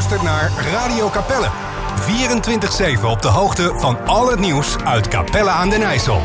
luistert naar Radio Capelle. 24/7 op de hoogte van al het nieuws uit Capelle aan den IJssel.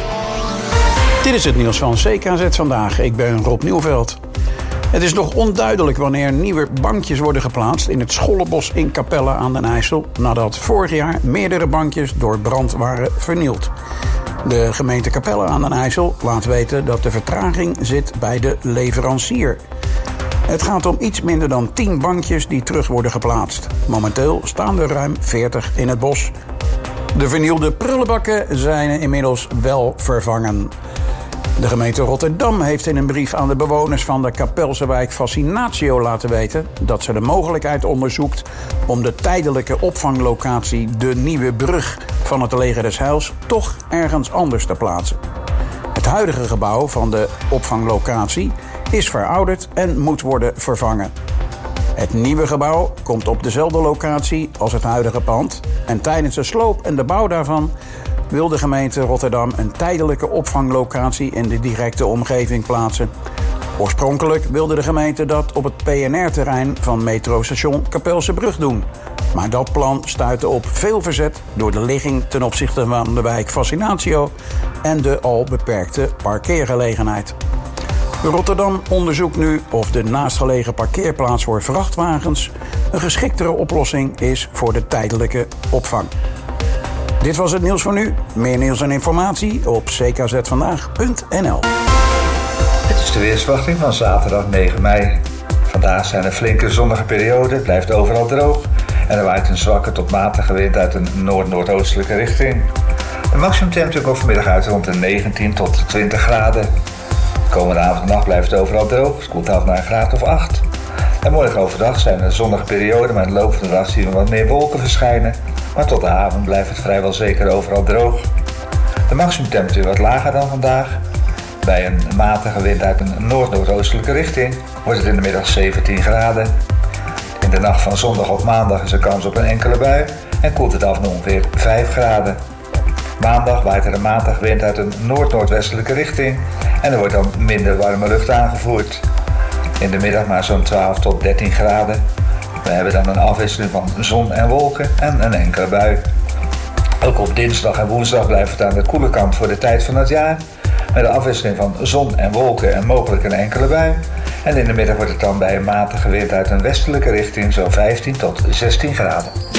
Dit is het nieuws van CKZ vandaag. Ik ben Rob Nieuwveld. Het is nog onduidelijk wanneer nieuwe bankjes worden geplaatst in het Schollebos in Capelle aan den IJssel, nadat vorig jaar meerdere bankjes door brand waren vernield. De gemeente Capelle aan den IJssel laat weten dat de vertraging zit bij de leverancier. Het gaat om iets minder dan 10 bankjes die terug worden geplaatst. Momenteel staan er ruim 40 in het bos. De vernielde prullenbakken zijn inmiddels wel vervangen. De gemeente Rotterdam heeft in een brief aan de bewoners van de Capelse wijk Fascinatio laten weten dat ze de mogelijkheid onderzoekt om de tijdelijke opvanglocatie De Nieuwe Brug van het Leger des Heils toch ergens anders te plaatsen. Het huidige gebouw van de opvanglocatie is verouderd en moet worden vervangen. Het nieuwe gebouw komt op dezelfde locatie als het huidige pand en tijdens de sloop en de bouw daarvan wil de gemeente Rotterdam een tijdelijke opvanglocatie in de directe omgeving plaatsen. Oorspronkelijk wilde de gemeente dat op het PNR-terrein van metrostation Kapelsebrug doen. Maar dat plan stuitte op veel verzet door de ligging ten opzichte van de wijk Fascinatio en de al beperkte parkeergelegenheid. Rotterdam onderzoekt nu of de naastgelegen parkeerplaats voor vrachtwagens een geschiktere oplossing is voor de tijdelijke opvang. Dit was het nieuws voor nu. Meer nieuws en informatie op ckzvandaag.nl. Dit is de weersverwachting van zaterdag 9 mei. Vandaag zijn er flinke zonnige perioden, het blijft overal droog en er waait een zwakke tot matige wind uit een noord-noordoostelijke richting. De maximumtemperatuur komt vanmiddag uit rond de 19 tot 20 graden. De komende avond en nacht blijft het overal droog, het koelt af naar een graad of 8. En morgen overdag zijn er zonnige perioden, maar in de loop van de dag zien we wat meer wolken verschijnen. Maar tot de avond blijft het vrijwel zeker overal droog. De maximumtemperatuur wat lager dan vandaag. Bij een matige wind uit een noord-noordoostelijke richting wordt het in de middag 17 graden. In de nacht van zondag op maandag is er kans op een enkele bui en koelt het af naar ongeveer 5 graden. Maandag waait er een matige wind uit een noord-noordwestelijke richting en er wordt dan minder warme lucht aangevoerd. In de middag maar zo'n 12 tot 13 graden. We hebben dan een afwisseling van zon en wolken en een enkele bui. Ook op dinsdag en woensdag blijft het aan de koele kant voor de tijd van het jaar. Met een afwisseling van zon en wolken en mogelijk een enkele bui. En in de middag wordt het dan bij een matige wind uit een westelijke richting zo'n 15 tot 16 graden.